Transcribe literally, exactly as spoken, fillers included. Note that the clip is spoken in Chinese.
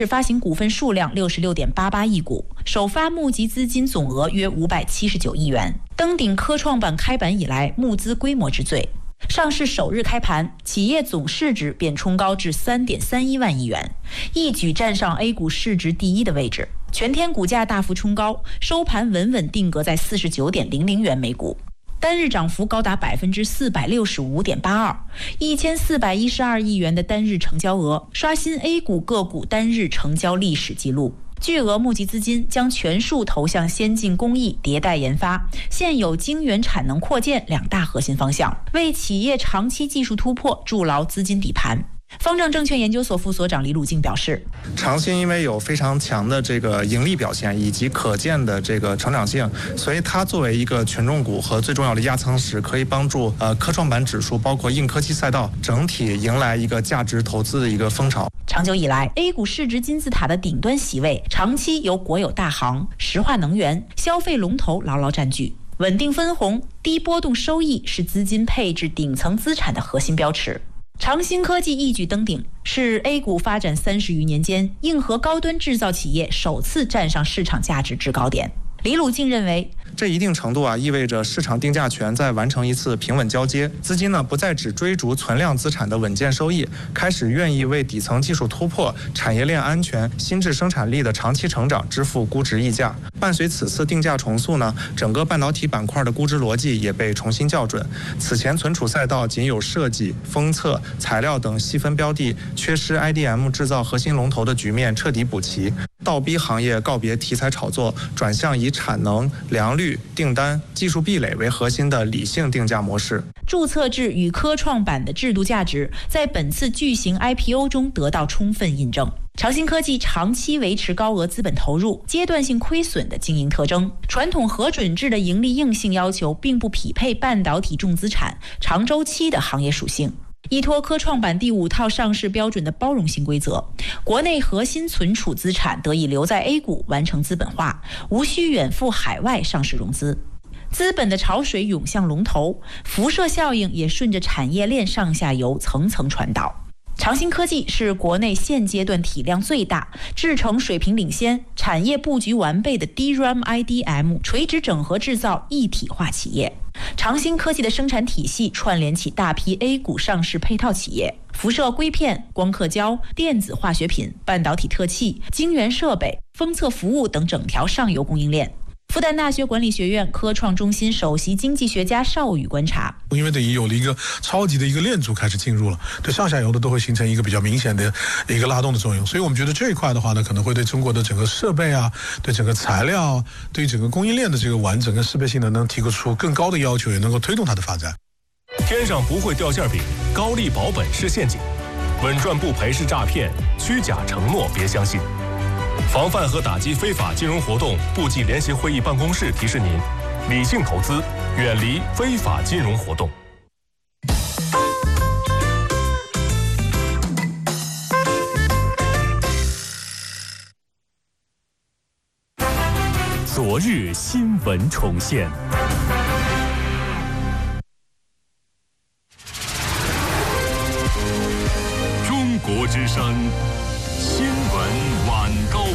发行股份数量六十六点八八亿股，首发募集资金总额约五百七十九亿元，登顶科创板开板以来募资规模之最。上市首日开盘，企业总市值便冲高至 三点三一万亿元，一举站上 A 股市值第一的位置。全天股价大幅冲高，收盘稳稳定格在 四十九点零零元每股，单日涨幅高达 百分之四百六十五点八二， 一千四百一十二亿元的单日成交额，刷新 A 股个股单日成交历史记录。巨额募集资金将全数投向先进工艺、迭代研发、现有晶圆产能扩建两大核心方向，为企业长期技术突破筑牢资金底盘。方正证券研究所副所长李鲁静表示， 长兴因为有非常强的这个盈利表现以及可见的这个成长性，所以它作为一个权重股和最重要的压舱石，可以帮助呃科创板指数包括硬科技赛道整体迎来一个价值投资的一个风潮。 长久以来 A 股市值金字塔的顶端席位长期由国有大行、石化能源、消费龙头牢牢占据，稳定分红、低波动收益是资金配置顶层资产的核心标尺。长兴科技一举登顶，是 A 股发展三十余年间硬核高端制造企业首次站上市场价值制高点。李鲁静认为， 这一定程度啊意味着市场定价权在完成一次平稳交接，资金呢不再只追逐存量资产的稳健收益，开始愿意为底层技术突破、产业链安全、新质生产力的长期成长支付估值溢价。伴随此次定价重塑呢，整个半导体板块的估值逻辑也被重新校准。此前存储赛道仅有设计、封测、材料等细分标的，缺失 I D M 制造核心龙头的局面彻底补齐。倒逼行业告别题材炒作，转向以产能、良率、订单、技术壁垒为核心的理性定价模式。 注册制与科创板的制度价值在本次巨型 I P O 中得到充分印证。长兴科技长期维持高额资本投入、阶段性亏损的经营特征，传统核准制的盈利硬性要求并不匹配半导体重资产、长周期的行业属性。依托科创板第五套上市标准的包容性规则，国内核心存储资产得以留在 A 股完成资本化，无需远赴海外上市融资。资本的潮水涌向龙头，辐射效应也顺着产业链上下游层层传导。长兴科技是国内现阶段体量最大、制程水平领先、产业布局完备的 D R A M I D M 垂直整合制造一体化企业。长兴科技的生产体系串联起大批 A 股上市配套企业，辐射硅片、光刻胶、电子化学品、半导体特器、晶圆设备、封测服务等整条上游供应链。复旦大学管理学院科创中心首席经济学家邵宇观察， 因为等于有了一个超级的一个链组开始进入了，对上下游的都会形成一个比较明显的一个拉动的作用，所以我们觉得这一块的话呢，可能会对中国的整个设备啊，对整个材料，对整个供应链的这个完整跟适配性呢，能提出更高的要求，也能够推动它的发展。 天上不会掉馅饼，高利保本是陷阱，稳赚不赔是诈骗，虚假承诺别相信。防范和打击非法金融活动部际联席会议办公室提示您：理性投资，远离非法金融活动。昨日新闻重现。中国之声